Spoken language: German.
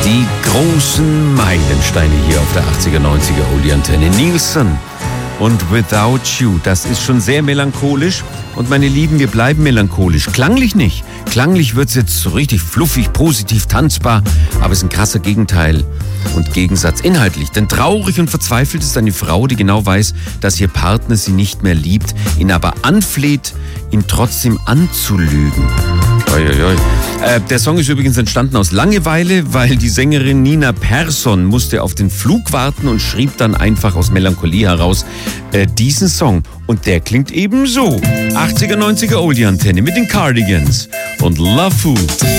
Die großen Meilensteine hier auf der 80er, 90er Oldie-Antenne. Nielsen und Without You, das ist schon sehr melancholisch. Und meine Lieben, wir bleiben melancholisch. Klanglich nicht. Klanglich wird es jetzt so richtig fluffig, positiv, tanzbar. Aber es ist ein krasser Gegenteil und Gegensatz inhaltlich. Denn traurig und verzweifelt ist eine Frau, die genau weiß, dass ihr Partner sie nicht mehr liebt, ihn aber anfleht, ihn trotzdem anzulügen. Der Song ist übrigens entstanden aus Langeweile, weil die Sängerin Nina Persson musste auf den Flug warten und schrieb dann einfach aus Melancholie heraus diesen Song. Und der klingt eben so. 80er, 90er Oldie-Antenne mit den Cardigans und Love Food.